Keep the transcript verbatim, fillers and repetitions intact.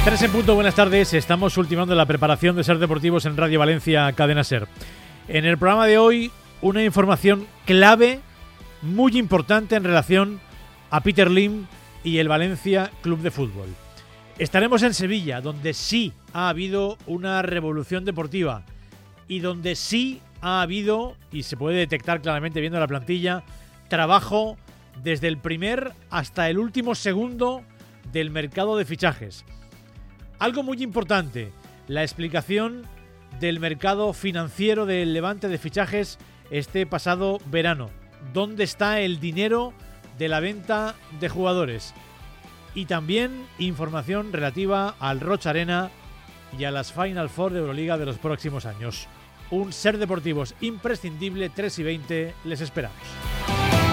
Tres en punto, buenas tardes. Estamos ultimando la preparación de Ser Deportivos en Radio Valencia, Cadena Ser. En el programa de hoy, una información clave, muy importante en relación a Peter Lim y el Valencia Club de Fútbol. Estaremos en Sevilla, donde sí ha habido una revolución deportiva y donde sí ha habido, y se puede detectar claramente viendo la plantilla, trabajo desde el primer hasta el último segundo del mercado de fichajes. Algo muy importante, la explicación del mercado financiero del Levante de fichajes este pasado verano. ¿Dónde está el dinero de la venta de jugadores? Y también información relativa al Roch Arena y a las Final Four de Euroliga de los próximos años. Un Ser Deportivos imprescindible, tres y veinte, les esperamos.